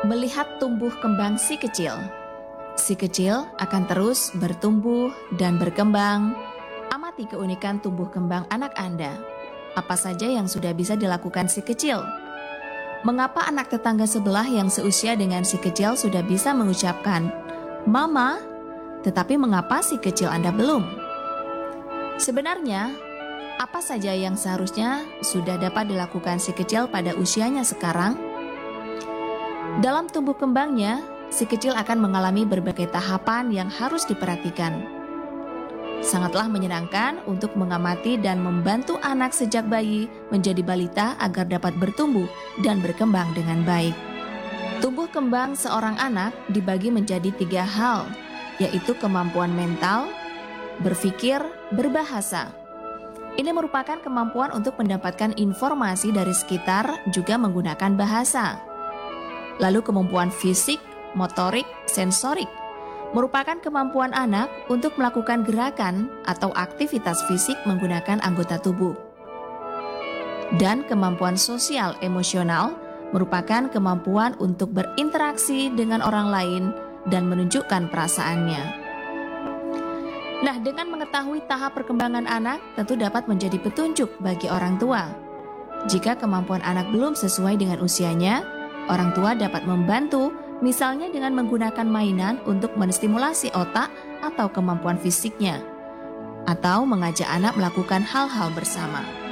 Melihat tumbuh kembang si kecil. Si kecil akan terus bertumbuh dan berkembang. Amati keunikan tumbuh kembang anak Anda. Apa saja yang sudah bisa dilakukan si kecil? Mengapa anak tetangga sebelah yang seusia dengan si kecil sudah bisa mengucapkan "Mama", tetapi mengapa si kecil Anda belum? Sebenarnya, apa saja yang seharusnya sudah dapat dilakukan si kecil pada usianya sekarang? Dalam tumbuh kembangnya, si kecil akan mengalami berbagai tahapan yang harus diperhatikan. Sangatlah menyenangkan untuk mengamati dan membantu anak sejak bayi menjadi balita agar dapat bertumbuh dan berkembang dengan baik. Tumbuh kembang seorang anak dibagi menjadi 3 hal, yaitu kemampuan mental, berpikir, berbahasa. Ini merupakan kemampuan untuk mendapatkan informasi dari sekitar juga menggunakan bahasa. Lalu kemampuan fisik, motorik, sensorik merupakan kemampuan anak untuk melakukan gerakan atau aktivitas fisik menggunakan anggota tubuh. Dan kemampuan sosial emosional merupakan kemampuan untuk berinteraksi dengan orang lain dan menunjukkan perasaannya. Nah, dengan mengetahui tahap perkembangan anak tentu dapat menjadi petunjuk bagi orang tua. Jika kemampuan anak belum sesuai dengan usianya, orang tua dapat membantu, misalnya dengan menggunakan mainan untuk menstimulasi otak atau kemampuan fisiknya, atau mengajak anak melakukan hal-hal bersama.